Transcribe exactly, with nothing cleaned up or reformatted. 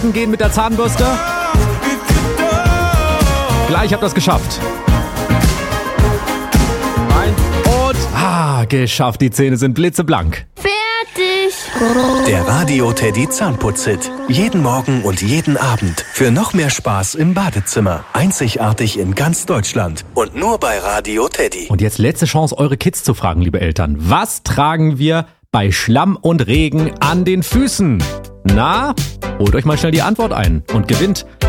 gehen mit der Zahnbürste? Gleich habt ihr es geschafft. Und, ah, geschafft. Die Zähne sind blitzeblank. Fertig. Der Radio Teddy Zahnputz-Hit. Jeden Morgen und jeden Abend. Für noch mehr Spaß im Badezimmer. Einzigartig in ganz Deutschland. Und nur bei Radio Teddy. Und jetzt letzte Chance, eure Kids zu fragen, liebe Eltern. Was tragen wir bei Schlamm und Regen an den Füßen? Na, holt euch mal schnell die Antwort ein und gewinnt